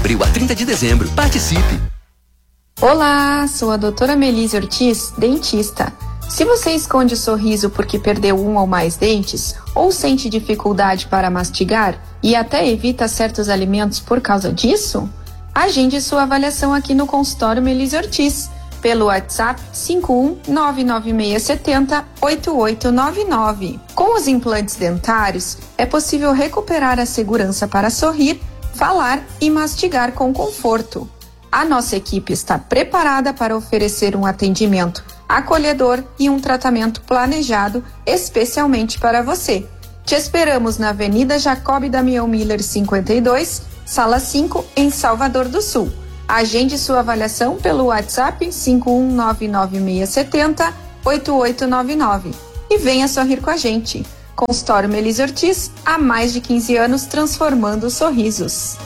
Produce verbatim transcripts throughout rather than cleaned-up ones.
abril a trinta de dezembro. Participe! Olá, sou a doutora Melise Ortiz, dentista. Se você esconde o sorriso porque perdeu um ou mais dentes, ou sente dificuldade para mastigar e até evita certos alimentos por causa disso, agende sua avaliação aqui no consultório Melise Ortiz, pelo WhatsApp cinco um nove nove seis sete zero oito oito nove nove. Com os implantes dentários, é possível recuperar a segurança para sorrir, falar e mastigar com conforto. A nossa equipe está preparada para oferecer um atendimento acolhedor e um tratamento planejado especialmente para você. Te esperamos na Avenida Jacob Damião Miller cinquenta e dois, Sala cinco, em Salvador do Sul. Agende sua avaliação pelo WhatsApp cinco um nove nove seis sete zero oito oito nove nove e venha sorrir com a gente. Consultório Melise Ortiz, há mais de quinze anos transformando sorrisos.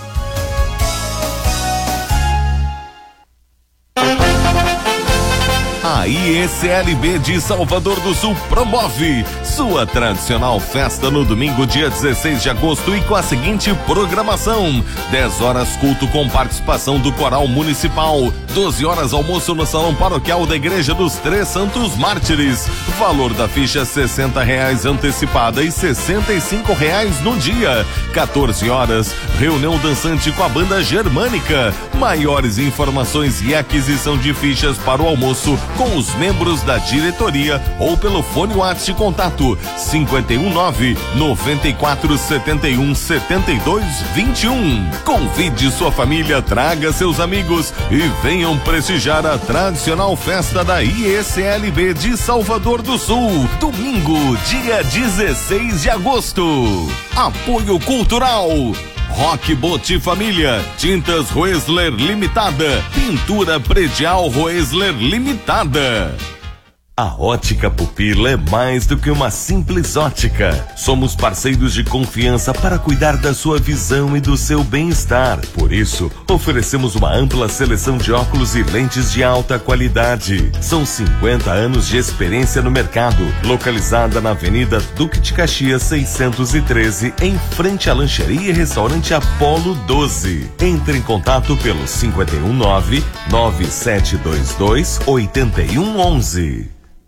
A I E C L B de Salvador do Sul promove sua tradicional festa no domingo, dia dezesseis de agosto, e com a seguinte programação: dez horas culto com participação do Coral Municipal, doze horas almoço no Salão Paroquial da Igreja dos Três Santos Mártires. Valor da ficha sessenta reais antecipada e sessenta e cinco reais no dia. quatorze horas, reunião dançante com a banda Germânica. Maiores informações e aquisição de fichas para o almoço com os membros da diretoria ou pelo fone WhatsApp contato cinco um nove nove quatro sete um sete dois dois um. Convide sua família, traga seus amigos e venham prestigiar a tradicional festa da I E C L B de Salvador do Sul, domingo, dia dezesseis de agosto. Apoio cultural: Rock Bote Família, Tintas Roesler Limitada, Pintura Predial Roesler Limitada. A Ótica Pupila é mais do que uma simples ótica. Somos parceiros de confiança para cuidar da sua visão e do seu bem-estar. Por isso, oferecemos uma ampla seleção de óculos e lentes de alta qualidade. São cinquenta anos de experiência no mercado. Localizada na Avenida Duque de Caxias seiscentos e treze, em frente à lancheria e restaurante Apolo doze. Entre em contato pelo cinco um nove nove sete dois dois oito um um um.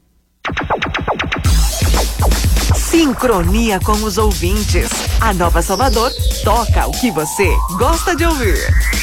Sincronia com os ouvintes. A Nova Salvador toca o que você gosta de ouvir.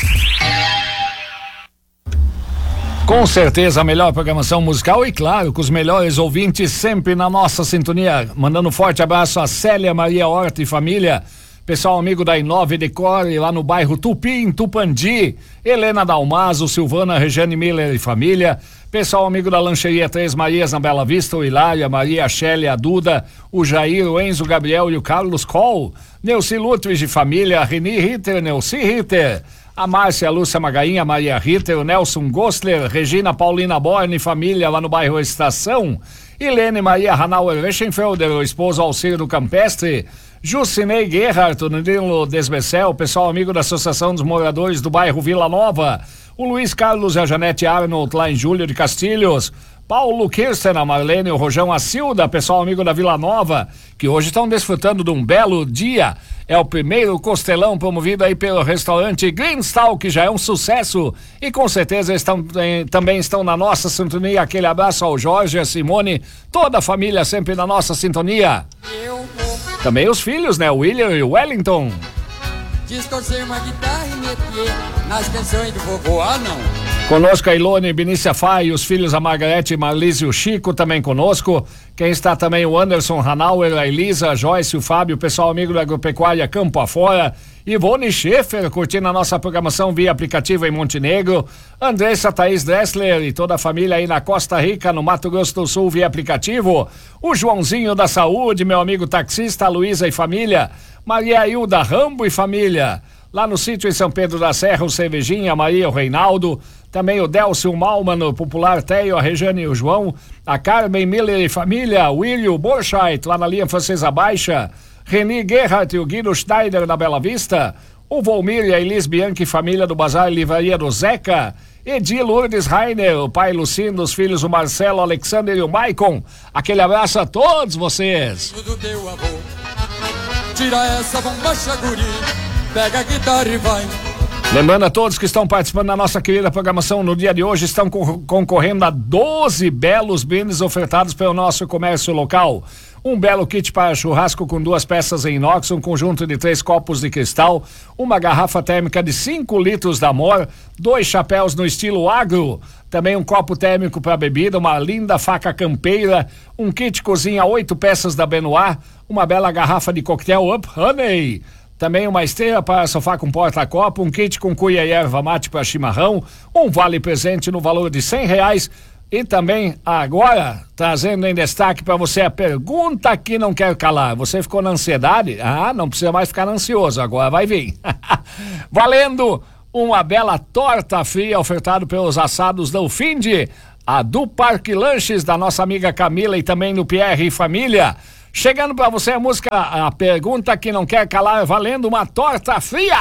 Com certeza a melhor programação musical e claro, com os melhores ouvintes sempre na nossa sintonia. Mandando um forte abraço a Célia Maria Horta e família. Pessoal amigo da Inove Decore, lá no bairro Tupi, em Tupandi. Helena Dalmazo, Silvana Regiane Miller e família. Pessoal amigo da Lancheria Três Marias, na Bela Vista, o Hilária, Maria, a Shélia, a Duda, o Jair, o Enzo, o Gabriel e o Carlos Coll. Neuci Lutres de família, Reni Ritter, Neuci Ritter. A Márcia, a Lúcia Magainha, a Maria Ritter, o Nelson Gostler, Regina Paulina Borne e família, lá no bairro Estação. Helene Maria Hanauer Reichenfelder, o esposo Alcir do Campestre. Jucinei Gerhardt, o Nilo Desbecel, pessoal amigo da Associação dos Moradores do bairro Vila Nova. O Luiz Carlos e a Janete Arnold, lá em Júlio de Castilhos. Paulo Kirsten, a Marlene, o Rojão, a Cilda, pessoal amigo da Vila Nova, que hoje estão desfrutando de um belo dia. É o primeiro costelão promovido aí pelo restaurante Greenstall, que já é um sucesso. E com certeza estão, eh, também estão na nossa sintonia. Aquele abraço ao Jorge, a Simone, toda a família sempre na nossa sintonia. Também os filhos, né? O William e o Wellington. Distorcer uma guitarra e meter nas canções do vovô, ah não. Conosco a Ilone, Benícia Fai, os filhos a Margarete, Marlise e o Chico também conosco. Quem está também o Anderson Hanauer, a Elisa, a Joyce, o Fábio, o pessoal amigo da Agropecuária Campo Afora. Ivone Schaefer curtindo a nossa programação via aplicativo em Montenegro. Andressa Thaís Dressler e toda a família aí na Costa Rica, no Mato Grosso do Sul via aplicativo. O Joãozinho da Saúde, meu amigo taxista, a Luísa e família. Maria Hilda Rambo e família. Lá no sítio em São Pedro da Serra, o Cervejinha, a Maria, o Reinaldo. Também o Delcio Malman, o Popular Teio, a Regiane e o João. A Carmen Miller e família. O William Borchardt, lá na linha Francesa Baixa. Reni Gerhardt e o Guido Schneider na Bela Vista. O Volmir e a Elis Bianchi, família do Bazar e Livraria do Zeca. Edi Lourdes Rainer, o pai Lucindo, os filhos o Marcelo, o Alexander e o Maicon. Aquele abraço a todos vocês. Do teu avô. Tira essa bombacha, guri, pega a guitarra e vai. Lembrando a todos que estão participando da nossa querida programação no dia de hoje, estão co- concorrendo a doze belos brindes ofertados pelo nosso comércio local. Um belo kit para churrasco com duas peças em inox, um conjunto de três copos de cristal, uma garrafa térmica de cinco litros da Amor, dois chapéus no estilo agro, também um copo térmico para bebida, uma linda faca campeira, um kit cozinha oito peças da Benoit, uma bela garrafa de coquetel Up Honey, também uma esteira para sofá com porta-copo, um kit com cuia e erva mate para chimarrão, um vale presente no valor de cem reais e também agora trazendo em destaque para você a pergunta que não quer calar. Você ficou na ansiedade? Ah, não precisa mais ficar ansioso, agora vai vir. Valendo uma bela torta fria ofertada pelos assados do Finde, a do Parque Lanches da nossa amiga Camila e também no Pierre e Família. Chegando pra você a música, a pergunta que não quer calar, valendo uma torta fria.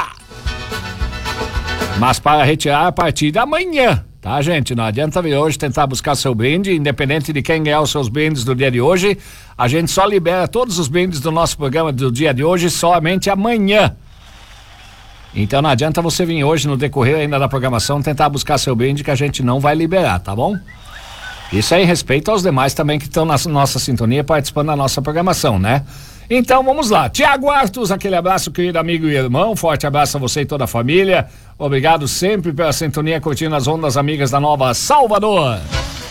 Mas para retirar a partir de amanhã, tá, gente? Não adianta vir hoje tentar buscar seu brinde, independente de quem ganhar os seus brindes do dia de hoje, a gente só libera todos os brindes do nosso programa do dia de hoje somente amanhã. Então não adianta você vir hoje no decorrer ainda da programação tentar buscar seu brinde que a gente não vai liberar, tá bom? Isso é em respeito aos demais também que estão na nossa sintonia participando da nossa programação, né? Então vamos lá. Tiago Artus, aquele abraço, querido amigo e irmão. Forte abraço a você e toda a família. Obrigado sempre pela sintonia, curtindo as ondas amigas da Nova Salvador.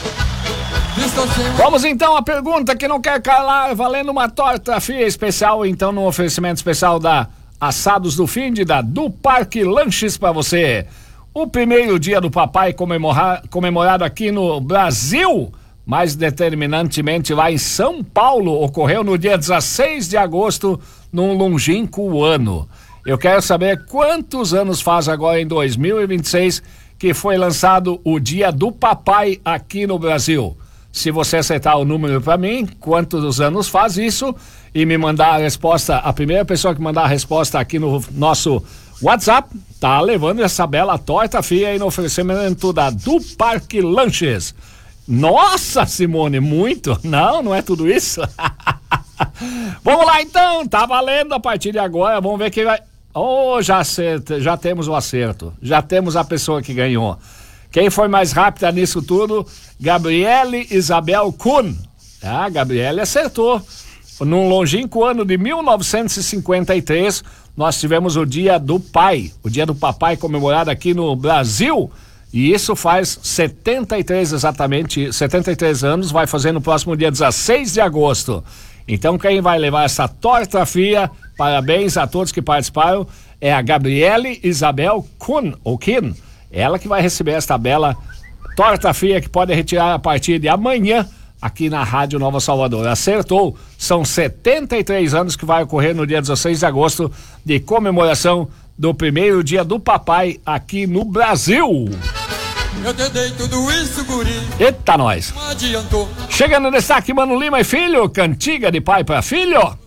Vamos então à pergunta que não quer calar, valendo uma torta fria especial, então no oferecimento especial da Assados do Finde, da do Parque Lanches para você. O primeiro dia do papai comemora, comemorado aqui no Brasil, mais determinantemente lá em São Paulo, ocorreu no dia dezesseis de agosto, num longínquo ano. Eu quero saber quantos anos faz agora em dois mil e vinte e seis que foi lançado o Dia do Papai aqui no Brasil. Se você acertar o número para mim, quantos anos faz isso, e me mandar a resposta, a primeira pessoa que mandar a resposta aqui no nosso WhatsApp, tá levando essa bela torta fria aí no oferecimento da do Parque Lanches. Nossa, Simone, muito? Não, não é tudo isso? Vamos lá então, tá valendo a partir de agora, vamos ver quem vai... Oh, já, acerta, já temos o acerto, já temos a pessoa que ganhou. Quem foi mais rápida nisso tudo? Gabriele Isabel Kuhn. Ah, Gabriele acertou. Num longínquo ano de mil novecentos e cinquenta e três, nós tivemos o Dia do Pai, o Dia do Papai comemorado aqui no Brasil, e isso faz setenta e três exatamente, setenta e três anos, vai fazer no próximo dia dezesseis de agosto. Então quem vai levar essa torta fria, parabéns a todos que participaram, é a Gabriele Isabel Kuhn, ou Kuhn, ela que vai receber esta bela torta fria que pode retirar a partir de amanhã aqui na Rádio Nova Salvador. Acertou, são setenta e três anos que vai ocorrer no dia dezesseis de agosto de comemoração do primeiro dia do papai aqui no Brasil. Eu tentei tudo isso, guri. Eita, nós. Não adiantou. Chega no destaque, Mano Lima e Filho, cantiga de pai para filho.